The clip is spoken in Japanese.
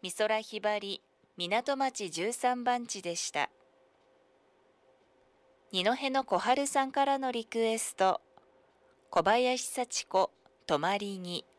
美空ひばり港町13番地でした。二戸の小春さんからのリクエスト、小林幸子、泊まりに。